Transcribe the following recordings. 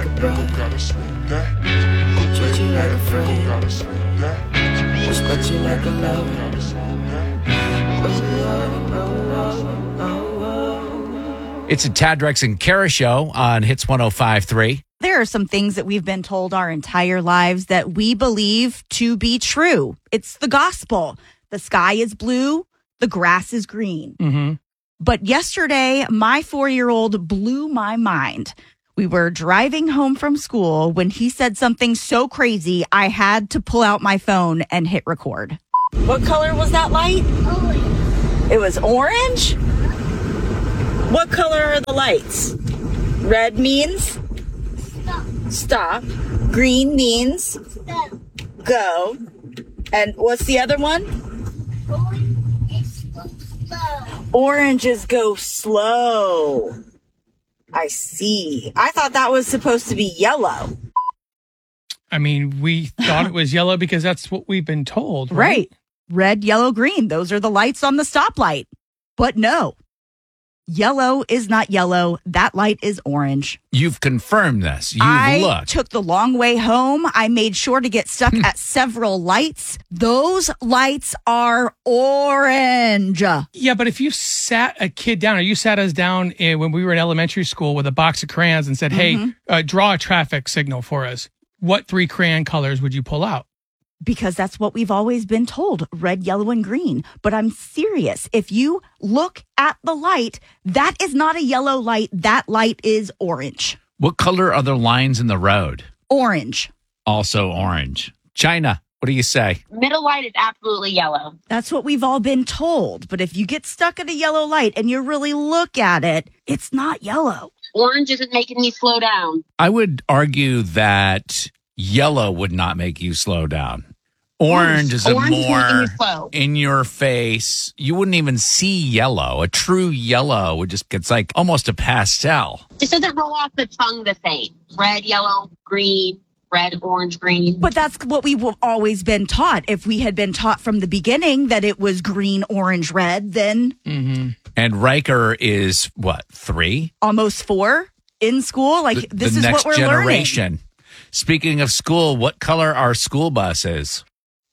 like a brother. Treat you like a friend. Respect you like a lover. It's a Tad, Drex, and Kara show on Hits 105.3. There are some things that we've been told our entire lives that we believe to be true. It's the gospel. The sky is blue. The grass is green. Mm-hmm. But yesterday, my 4-year-old blew my mind. We were driving home from school when he said something so crazy, I had to pull out my phone and hit record. What color was that light? Orange. It was orange? What color are the lights? Red means stop. Green means Stop. go. And what's the other one? Orange is slow. Orange is go slow. I see. I thought that was supposed to be yellow. I mean, we thought it was yellow because that's what we've been told, right? Red, yellow, green. Those are the lights on the stoplight. But no. Yellow is not yellow. That light is orange. You've confirmed this. You've I looked. took the long way home. I made sure to get stuck at several lights. Those lights are orange. Yeah, but if you sat a kid down, or you sat us down when we were in elementary school with a box of crayons and said, hey, draw a traffic signal for us, what 3 crayon colors would you pull out? Because that's what we've always been told, red, yellow, and green. But I'm serious. If you look at the light, that is not a yellow light. That light is orange. What color are the lines in the road? Orange. Also orange. China, what do you say? Middle light is absolutely yellow. That's what we've all been told. But if you get stuck at a yellow light and you really look at it, it's not yellow. Orange isn't making me slow down. I would argue that yellow would not make you slow down. Orange is a Orange is making more me slow. in your face. You wouldn't even see yellow. A true yellow would just gets like almost a pastel. Just doesn't roll off the tongue the same. Red, yellow, green, red, orange, green. But that's what we've always been taught. If we had been taught from the beginning that it was green, orange, red, then And Riker is what, 3? almost 4 in school. Like this is what we're generation. Speaking of school, what color are school buses?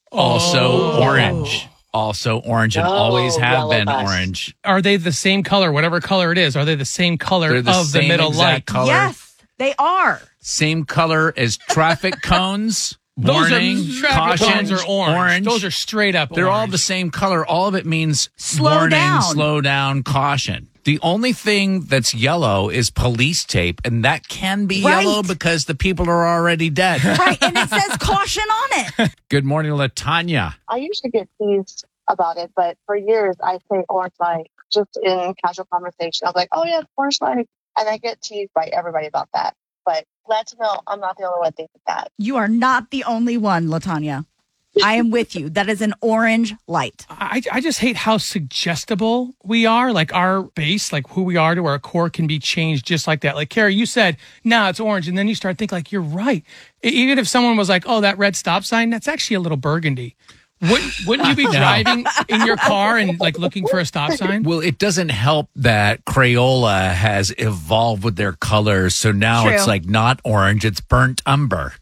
Also orange. Also orange and always have yellow been bus. orange. Are they the same color, whatever color it is? Are they the same color They're the of the same middle exact light? color. Yes, they are. Same color as traffic cones. Those Warning, are traffic caution, cones are orange. Those are straight up They're orange. all the same color. All of it means Slow warning, down. slow down, caution. The only thing that's yellow is police tape, and that can be Right. yellow because the people are already dead. Right, and it says caution on it. Good morning, LaTanya. I usually get teased about it, but for years I say orange light just in casual conversation. I was like, oh yeah, orange light. And I get teased by everybody about that. But glad to know I'm not the only one thinking that. You are not the only one, LaTanya. I am with you. That is an orange light. I just hate how suggestible we are. Like our base, like who we are to our core can be changed just like that. Like Carrie, you said, nah, it's orange. And then you start thinking like, you're right. Even if someone was like, oh, that red stop sign, that's actually a little burgundy. Wouldn't you be driving in your car and like looking for a stop sign? Well, it doesn't help that Crayola has evolved with their colors. So now True. it's like not orange, it's burnt umber.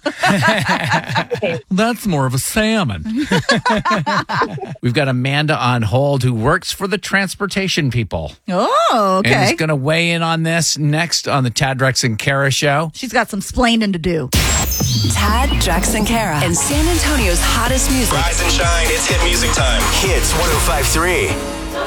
That's more of a salmon. We've got Amanda on hold who works for the transportation people. Oh, And okay. is going to weigh in on this next on the Tad, Drex, and Kara show. She's got some splaining to do. Tad, Drex, and Kara. And San Antonio's hottest music. Rise and shine. It's hit music time. Hits 105.3.